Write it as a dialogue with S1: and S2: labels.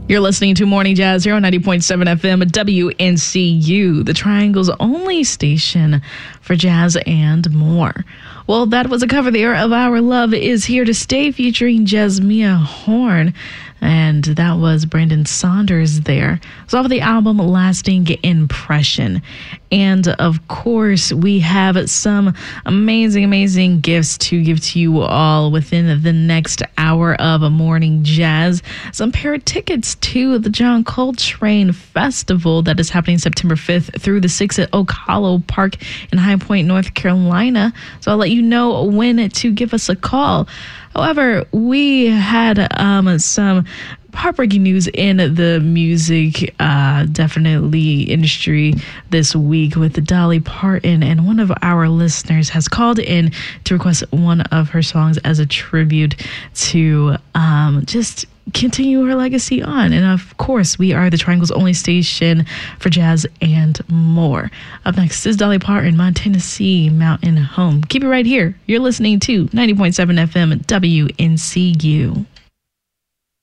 S1: You're listening to Morning Jazz here on 90.7 FM WNCU, the Triangle's only station for jazz and more. Well, that was a cover there of Our Love Is Here to Stay featuring Jasmia Horn. And that was Brandon Saunders there. It's off of the album Lasting Impression. And of course, we have some amazing gifts to give to you all within the next hour of a Morning Jazz. Some pair of tickets to the John Coltrane Festival that is happening September 5th through the 6th at Oak Hollow Park in High Point, North Carolina. So I'll let you know when to give us a call. However, we had some heartbreaking news in the music definitely industry this week with Dolly Parton, and one of our listeners has called in to request one of her songs as a tribute to just continue her legacy on. And of course, we are the Triangle's only station for jazz and more. Up next is Dolly Parton, My Tennessee Mountain Home. Keep it right here. You're listening to 90.7 FM WNCU.